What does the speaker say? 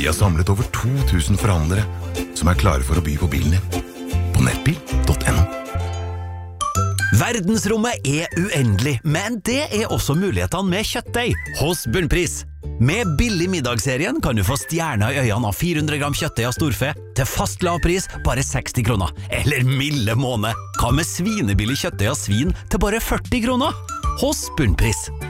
Vi har samlet over 2000 forhandlere som er klare for å by på bilen din. På nettbil.no. Verdensrommet er uendelig, men det er også mulighetene med kjøttdeig hos Bunnpris. Med billig middagsserien kan du få stjerner i øynene av 400 gram kjøttdeig av storfe til fast lav pris bare 60 kroner. Eller milde måned, hva med svinebillig kjøttdeig av svin til bare 40 kroner? Hos Bunnpris.